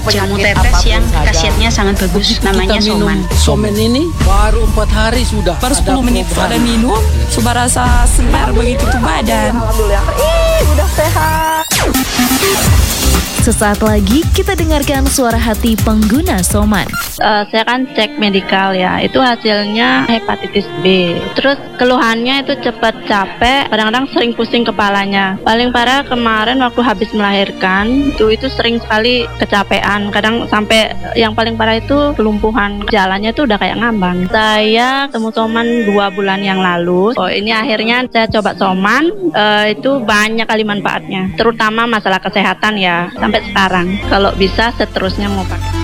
jamu tetes yang khasiatnya sangat bagus, namanya Soman. Soman ini baru 4 hari sudah. Baru 10 menit sudah minum, sudah rasa segar begitu tuh badan. Alhamdulillah, udah sehat. Sesaat lagi kita dengarkan suara hati pengguna Soman. Saya kan cek medikal ya, itu hasilnya hepatitis B. Terus keluhannya itu cepat capek, kadang-kadang sering pusing kepalanya. Paling parah kemarin waktu habis melahirkan, itu sering sekali kecapean. Kadang sampai yang paling parah itu kelumpuhan, jalannya itu udah kayak ngambang. Saya temu Soman 2 bulan yang lalu. Ini akhirnya saya coba Soman, itu banyak kali manfaatnya, terutama masalah kesehatan ya. Sampai sekarang, kalau bisa seterusnya mau pakai.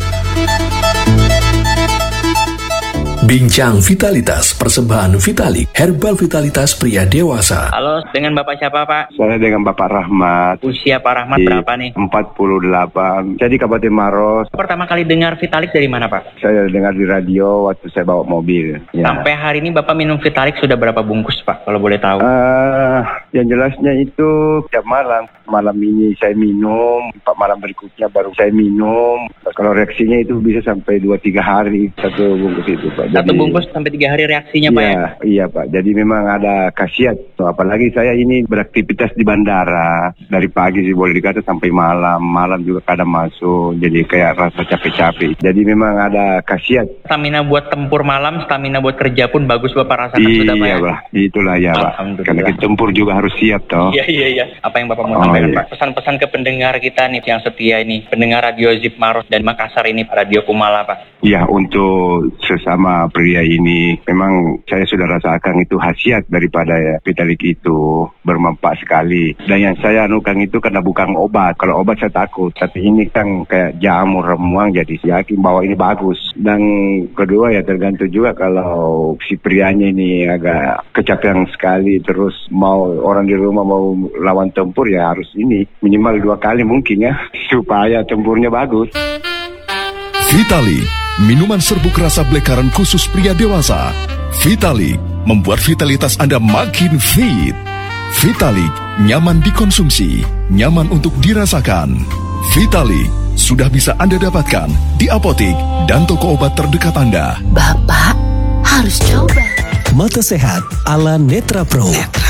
Bincang Vitalitas persembahan Vitalik Herbal Vitalitas pria dewasa. Halo, dengan Bapak siapa Pak? Saya dengan Bapak Rahmat. Usia Pak Rahmat berapa nih? 48. Saya di Kabupaten Maros. Pertama kali dengar Vitalik dari mana Pak? Saya dengar di radio waktu saya bawa mobil. Ya. Sampai hari ini Bapak minum Vitalik sudah berapa bungkus Pak? Kalau boleh tahu. Yang jelasnya itu tiap malam. Malam ini saya minum, 4 malam berikutnya baru saya minum. Kalau reaksinya itu bisa sampai 2-3 hari satu bungkus itu Pak. Satu bungkus sampai 3 hari reaksinya Pak ya? Iya Pak, jadi memang ada khasiat. Apalagi saya ini beraktivitas di bandara. Dari pagi sih boleh dikata sampai malam. Malam juga kadang masuk, jadi kayak rasa capek-capek. Jadi memang ada khasiat. Stamina buat tempur malam, stamina buat kerja pun bagus Bapak rasakan sudah Pak ya? Iya Pak, itulah ya Pak. Karena kita tempur juga harus siap toh. Iya. Apa yang Bapak mau sampaikan Pak? Pesan-pesan ke pendengar kita nih yang setia ini. Pendengar Radio Zip Maros dan Makassar ini, Radio Kumala Pak. Ya, untuk sesama pria ini memang saya sudah rasakan itu khasiat daripada Vitalik itu bermanfaat sekali. Dan yang saya anukan itu karena bukan obat. Kalau obat saya takut, tapi ini kan kayak jamur remuang, jadi yakin bahwa ini bagus. Dan kedua ya tergantung juga kalau si prianya ini agak kecapean sekali, terus mau orang di rumah mau lawan tempur ya harus ini minimal 2 kali mungkin ya supaya tempurnya bagus. Vitalik, minuman serbuk rasa blackcurrant khusus pria dewasa. Vitalik membuat vitalitas Anda makin fit. Vitalik nyaman dikonsumsi, nyaman untuk dirasakan. Vitalik sudah bisa Anda dapatkan di apotik dan toko obat terdekat Anda. Bapak harus coba. Mata sehat ala Netra Pro.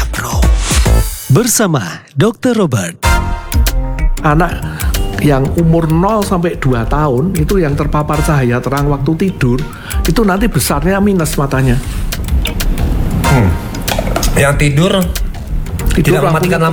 Bersama Dr. Robert. Anak yang umur 0 sampai 2 tahun itu yang terpapar cahaya terang waktu tidur, itu nanti besarnya minus matanya. Yang tidur tidak mematikan lampu.